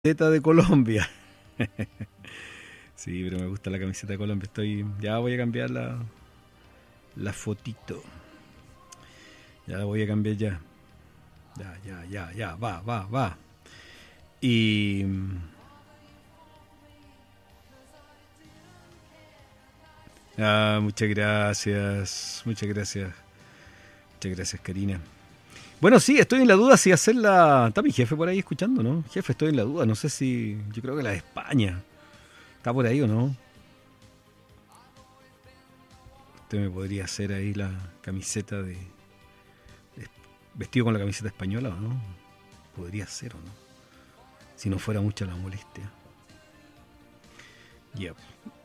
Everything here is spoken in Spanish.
Camiseta de Colombia. Sí, pero me gusta la camiseta de Colombia. Ya voy a cambiar la fotito. Ya la voy a cambiar ya. Ya. Va. Y... muchas gracias. Muchas gracias, Karina. Bueno, sí, estoy en la duda si hacerla... Está mi jefe por ahí escuchando, ¿no? Jefe, estoy en la duda. No sé si... Yo creo que la de España. ¿Está por ahí o no? Usted me podría hacer ahí la camiseta vestido con la camiseta española o no. Podría ser o no. Si no fuera mucha la molestia. Yep.